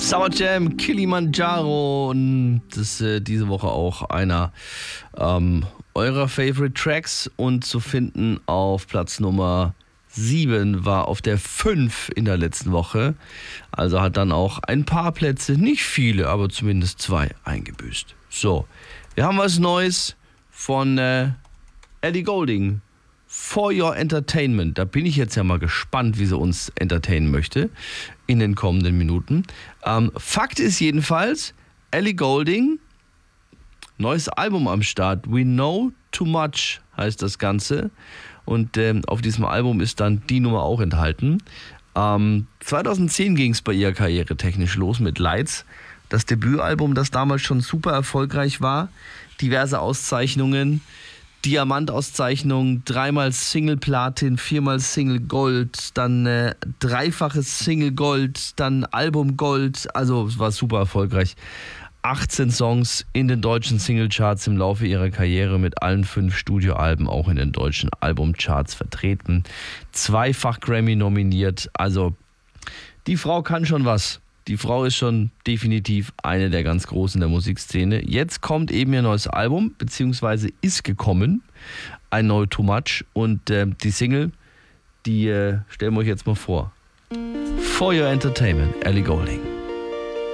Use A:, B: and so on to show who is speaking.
A: Summer Jam, Kilimanjaro. Und das ist diese Woche auch einer eurer Favorite Tracks und zu finden auf Platz Nummer 7, war auf der 5 in der letzten Woche. Also hat dann auch ein paar Plätze, nicht viele, aber zumindest 2 eingebüßt. So, wir haben was Neues von Ellie Goulding. For Your Entertainment. Da bin ich jetzt ja mal gespannt, wie sie uns entertainen möchte in den kommenden Minuten. Fakt ist jedenfalls, Ellie Goulding, neues Album am Start. We Know Too Much heißt das Ganze. Und auf diesem Album ist dann die Nummer auch enthalten. 2010 ging es bei ihrer Karriere technisch los mit Lights. Das Debütalbum, das damals schon super erfolgreich war. Diverse Auszeichnungen. Diamantauszeichnung, 3-mal Single Platin, 4-mal Single Gold, dann 3-faches Single Gold, dann Album Gold, also es war super erfolgreich. 18 Songs in den deutschen Singlecharts im Laufe ihrer Karriere mit allen 5 Studioalben auch in den deutschen Albumcharts vertreten. 2-fach Grammy nominiert, also die Frau kann schon was. Die Frau ist schon definitiv eine der ganz Großen der Musikszene. Jetzt kommt eben ihr neues Album, beziehungsweise ist gekommen, ein neues Too Much. Und die Single, die stellen wir euch jetzt mal vor. For Your Entertainment, Ellie Goulding.